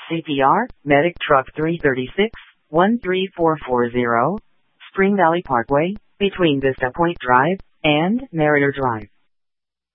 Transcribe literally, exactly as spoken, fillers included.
C P R, Medic Truck three thirty-six, one three four four zero, Spring Valley Parkway, between Vista Point Drive and Merrider Drive.